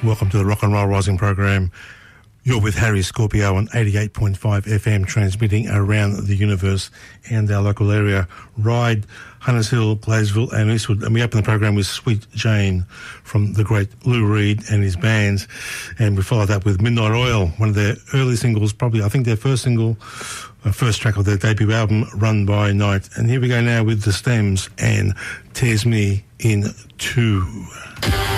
Welcome to the Rock and Roll Rising program. You're with Harry Scorpio on 88.5 FM, transmitting around the universe and our local area. Ryde, Hunters Hill, Gladesville and Eastwood. And we open the program with Sweet Jane from the great Lou Reed and his bands. And we follow that with Midnight Oil, one of their early singles, probably I think their first single, first track of their debut album, Run by Night. And here we go now with The Stems and Tears Me in Two.